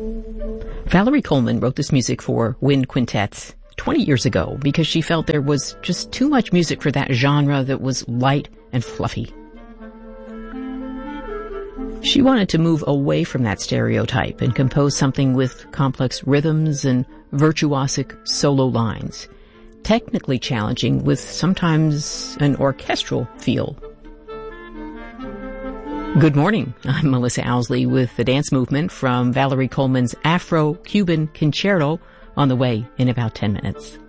Valerie Coleman wrote this music for wind quintets 20 years ago because she felt there was just too much music for that genre that was light and fluffy. She wanted to move away from that stereotype and compose something with complex rhythms and virtuosic solo lines, technically challenging with sometimes an orchestral feel. Good morning. I'm Melissa Owsley with the dance movement from Valerie Coleman's Afro-Cuban Concerto on the way in about 10 minutes.